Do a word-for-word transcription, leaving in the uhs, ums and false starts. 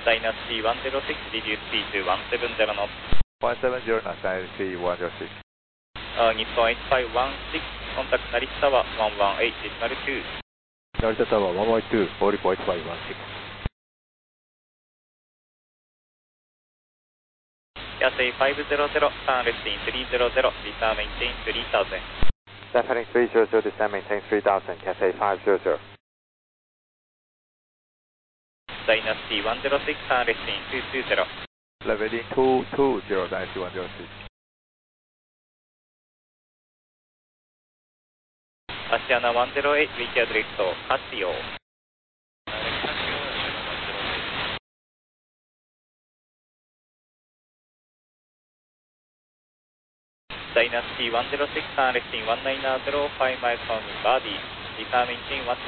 ダイナシーいちゼロろく、reduce speed to one seven zero knots。 one seven zero knots, I L C one zero six。 Uh, 日本エイトファイブワンシックス、コンタクト成田タワーいちいちはち、ディスマルツー。 成田タワーいちいちはち、フォーリポイントファイブワンシックス。 キャセイごひゃく、ターンレスティンさんぜろぜろ、リターンメインテインさんぜろぜろ。 Deafening three zero zero, descend maintain three thousand, Cathay five zero zero。 ダイナシティいちゼロろく、ターンレスティンににゼロ。 Leveling two two zero, Dynasty one zero six。 アシアナいちゼロはち、ウィキアドリフト、カシオ。ダイナシティいちゼロろく、ターンレスティンいちきゅうゼロごマイルフォームバーディー、リターンメインテインいち